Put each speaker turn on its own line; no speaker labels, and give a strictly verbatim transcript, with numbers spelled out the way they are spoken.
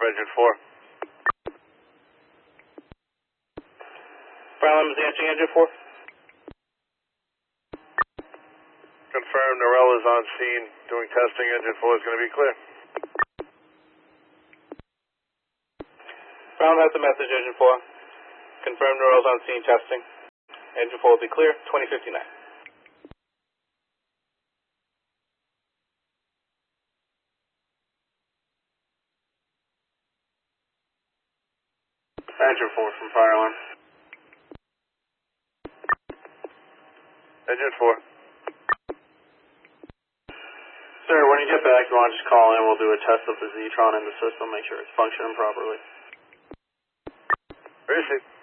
engine four.
Fire alarm is answering engine four.
Confirm, Norell is on scene doing testing. Engine four is going to be clear.
Fire alarm has the message, engine four. Confirm, Norell's on scene testing. Engine four will be clear, twenty fifty-nine.
Engine four from fire alarm. Engine four.
Sir, when you get back, you want to just call in. We'll do a test of the Zetron in the system, make sure it's functioning properly.
Receive.